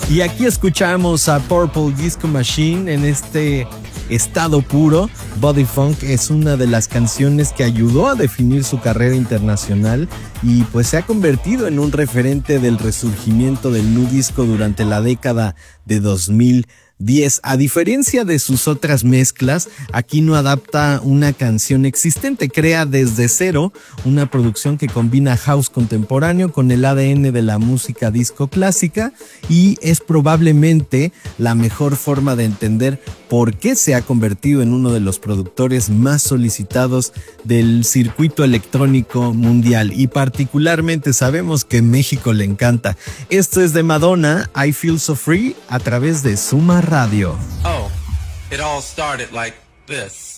Y aquí escuchamos a Purple Disco Machine en este estado puro. Body Funk es una de las canciones que ayudó a definir su carrera internacional y pues se ha convertido en un referente del resurgimiento del nu disco durante la década de 2010. A diferencia de sus otras mezclas, aquí no adapta una canción existente, crea desde cero una producción que combina house contemporáneo con el ADN de la música disco clásica y es probablemente la mejor forma de entender por qué se ha convertido en uno de los productores más solicitados del circuito electrónico mundial y particularmente sabemos que México le encanta. Esto es de Madonna, I Feel So Free, a través de Suma Radio. Oh, it all started like this.